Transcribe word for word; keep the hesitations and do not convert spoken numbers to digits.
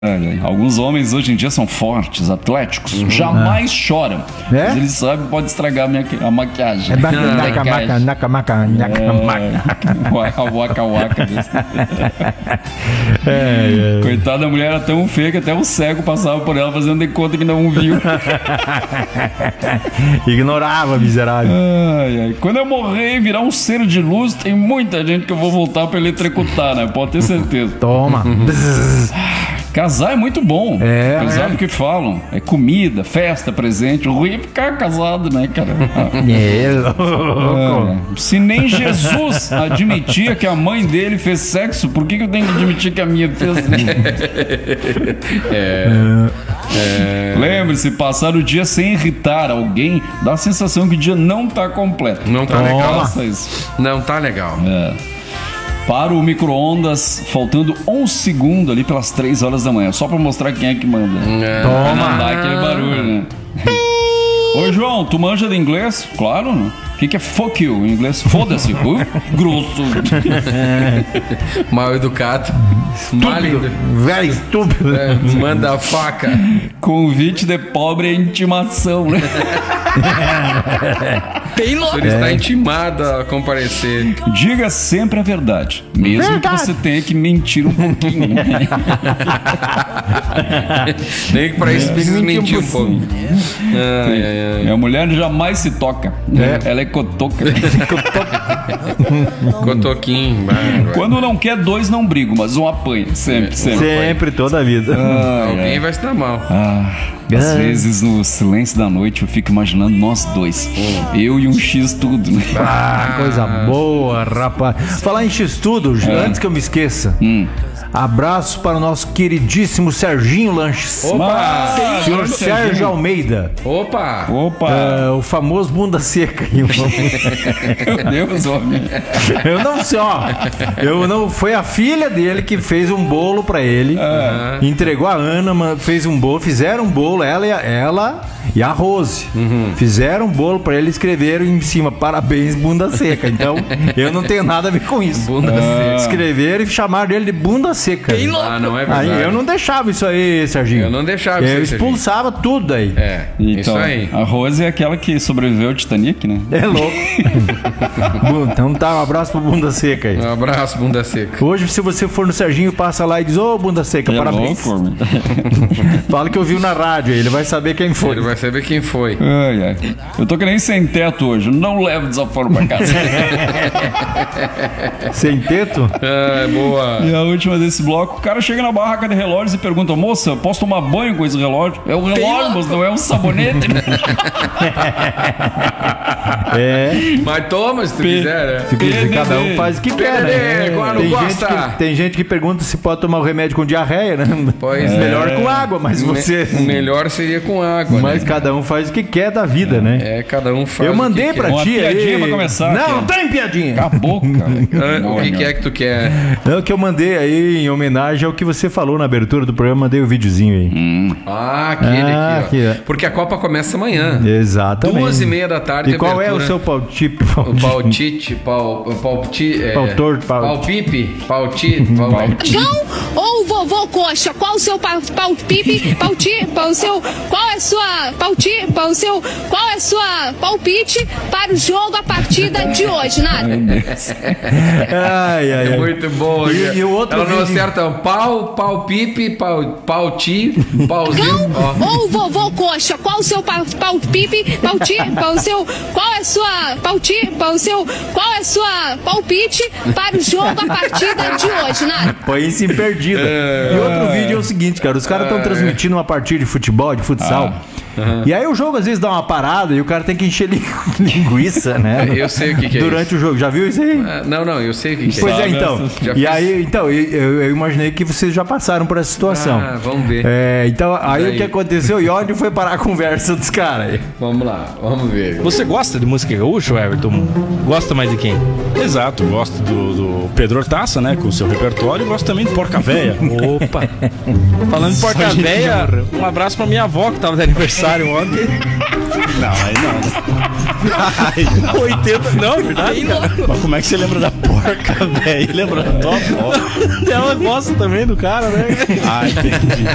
Alguns homens hoje em dia são fortes, atléticos, uhum. jamais choram. É? Mas eles sabem que pode estragar a, minha, a maquiagem. É naca, maca, naca, maca, naca, maca. Waka waka. É, é. Coitada da mulher, era tão feia que até o cego passava por ela fazendo de conta que não viu. Ignorava, miserável. Ai, ai. Quando eu morrer e virar um ser de luz, tem muita gente que eu vou voltar pra eletrocutar, né? Pode ter certeza. Toma. Casar é muito bom. É, apesar é. do que falam. É comida, festa, presente. O ruim é ficar casado, né, cara? É, louco. É. Se nem Jesus admitia que a mãe dele fez sexo, por que, que eu tenho que admitir que a minha fez? é. É. Lembre-se, passar o dia sem irritar alguém dá a sensação que o dia não tá completo. Não tá então, legal. Faça isso. Não tá legal. É. Para o micro-ondas, faltando um segundo ali pelas três horas da manhã. Só pra mostrar quem é que manda. É. Pra não dar aquele barulho, né? Ô, João, tu manja de inglês? Claro, né? O que, que é fuck you em inglês? Foda-se. Uh, grosso. Mal educado. Estúpido. Velho estúpido. É, manda a faca. Convite de pobre é intimação, né? Bem louco. Ele é. está intimado a comparecer. Diga sempre a verdade, mesmo verdade. que você tenha que mentir um pouquinho. Nem que para isso precisa mentir um pouco. Ai, ai, ai. A mulher jamais se toca. É. Ela é cotoca. Cotoquinho. Vai, vai. Quando não quer dois, não brigo, mas um apanha. Sempre, sempre. Sempre, toda a vida. Ah, Alguém é. vai se dar mal. Ah, às é. vezes, no silêncio da noite, eu fico imaginando nós dois. Oh. Eu e um X-Tudo, né? Ah, coisa boa, rapaz. Falar em X-Tudo, é. antes que eu me esqueça. Hum. Abraço para o nosso queridíssimo Serginho Lanches. Opa! Ah, senhor Sérgio Serginho. Almeida. Opa! Opa! Uh, o famoso bunda seca. Meu Deus, homem. Eu não sei, ó. Eu não, foi a filha dele que fez um bolo para ele. Uh-huh. Entregou a Ana, fez um bolo, fizeram um bolo, ela e a, ela e a Rose. Uhum. Fizeram um bolo para ele, escreveram em cima, parabéns, bunda seca. Então, eu não tenho nada a ver com isso. Bunda uh. seca. Escreveram e chamaram ele de bunda seca. Ah, não é verdade. Aí eu não deixava isso aí, Serginho. Eu não deixava eu isso aí, Eu expulsava Serginho. tudo aí. É, então, isso aí. A Rose é aquela que sobreviveu ao Titanic, né? É louco. Então tá, um abraço pro bunda seca aí. Um abraço, bunda seca. Hoje, se você for no Serginho, passa lá e diz, ô, oh, bunda seca, é parabéns. Louco, Fala que ouviu na rádio aí, ele vai saber quem foi. Ele vai saber quem foi. Ai, ai. Eu tô que nem sem teto hoje, não levo desaforo pra casa. Sem teto? É, boa. E a última desse bloco, o cara chega na barraca de relógios e pergunta, moça, posso tomar banho com esse relógio? É um relógio, mas não é um sabonete. É. Mas toma, se tu P- quiser, né? Se quiser, cada um faz o que quer, né? Agora Tem não gente, gosta. que, tem gente que pergunta se pode tomar o remédio com diarreia, né? Pois Melhor é. com água, mas você... Me- melhor seria com água, Mas né? cada um faz o que quer da vida, é. né? É, cada um faz Eu mandei o que pra quer. Uma ti piadinha aí... pra começar. Não, aqui, não tem piadinha. Acabou, cara. Ah, o que, que é que tu quer? É o que eu mandei aí em homenagem ao que você falou na abertura do programa, mandei o um videozinho aí. Hum. Ah, aquele Ah, aqui, ó. aqui, ó. Porque a Copa começa amanhã. Exatamente. Duas e meia da tarde. E qual abertura. é o seu paltite? O paltite, pau, palpiti, é, Pautor, pau- palpipe, pauti, pau, João ou vovô Coxa, qual o seu pau, palpipe, pauti, pau, seu, qual é a sua pauti, pau, seu, qual é a sua palpite para o jogo, a partida de hoje, nada? Ai, ai, É ai. muito bom. E- e o outro Ela não vídeo- acerta pau, palpipe, pau, pauti, pauzinho. João Ó. ou vovô Coxa, qual o seu pau, palpipe, pauti, pau, seu, qual é a sua pauti, pau, seu, qual é a sua palpite para o jogo, a partida de hoje, nada? Põe isso em perdida. E outro vídeo é o seguinte, cara. Os caras estão transmitindo uma partida de futebol, de futsal. Uhum. E aí o jogo às vezes dá uma parada e o cara tem que encher li- linguiça, né? Eu sei o que, que é Durante isso. o jogo. Já viu isso aí? Ah, não, não, eu sei o que, que Pois é. é, então. Já E fiz. aí, então, eu, eu imaginei que vocês já passaram por essa situação. Ah, vamos ver. É, então, aí Daí. o que aconteceu e onde foi parar a conversa dos caras aí? Vamos lá, vamos ver. Você gosta de música gaúcha, Everton? Gosta mais de quem? Exato, gosto do, do Pedro Hortaça, né, com o seu repertório, e gosto também de Porca Véia. Opa! Falando em Porca Véia, um abraço pra minha avó que tava de aniversário ontem. Não, aí não. oitenta, não, é verdade, cara. Mas como é que você lembra da Porca Véia? Lembra da tua avó? Ela gosta também do cara, né? Ah, entendi.